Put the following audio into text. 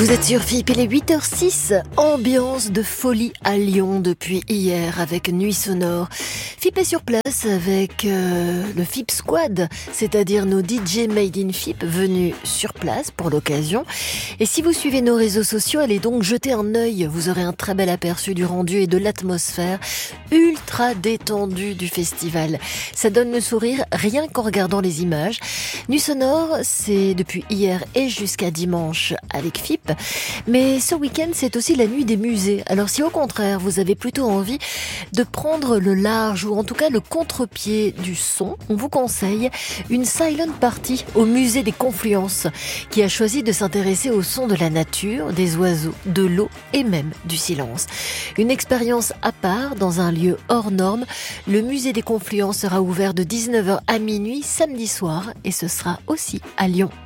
Vous êtes sur FIP, il est 8h06, ambiance de folie à Lyon depuis hier avec Nuit Sonore. FIP est sur place avec le FIP Squad, c'est-à-dire nos DJ Made in FIP venus sur place pour l'occasion. Et si vous suivez nos réseaux sociaux, allez donc jeter un œil, vous aurez un très bel aperçu du rendu et de l'atmosphère ultra détendue du festival. Ça donne le sourire rien qu'en regardant les images. Nuit Sonore, c'est depuis hier et jusqu'à dimanche avec FIP. Mais ce week-end, c'est aussi la nuit des musées. Alors si au contraire, vous avez plutôt envie de prendre le large ou en tout cas le contre-pied du son, on vous conseille une silent party au musée des Confluences qui a choisi de s'intéresser au son de la nature, des oiseaux, de l'eau et même du silence. Une expérience à part dans un lieu hors norme. Le musée des Confluences sera ouvert de 19h à minuit samedi soir et ce sera aussi à Lyon.